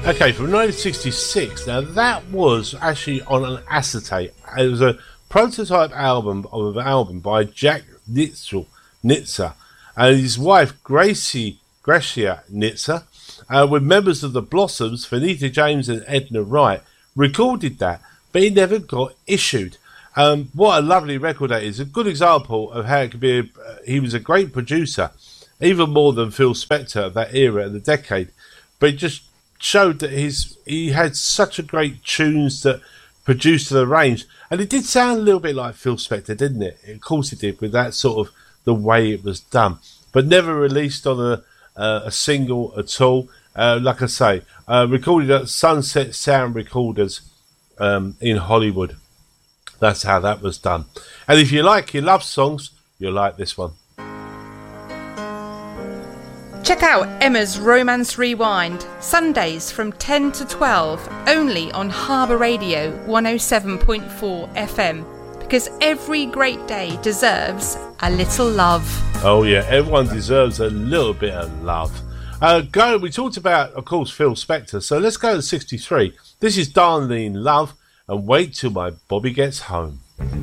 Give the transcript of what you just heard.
Okay, from 1966. Now that was actually on an acetate. It was a prototype album of an album by Jack Nitzer and his wife Gracia Nitzer, with members of the Blossoms, Vanita James and Edna Wright, recorded that, but it never got issued. What a lovely record that is. A good example of how it could be. He was a great producer, even more than Phil Spector of that era and the decade, but it just showed that he had such a great tunes that produced the range, and it did sound a little bit like Phil Spector, didn't it? Of course it did, with that sort of the way it was done, but never released on a single at all. Like I say, recorded at Sunset Sound Recorders in Hollywood. That's how that was done. And if you like your love songs, you'll like this one. Check out Emma's Romance Rewind, Sundays from 10 to 12, only on Harbour Radio 107.4 FM, because every great day deserves a little love. Oh yeah, everyone deserves a little bit of love. We talked about, of course, Phil Spector, so let's go to 63. This is Darlene Love and Wait Till My Bobby Gets Home.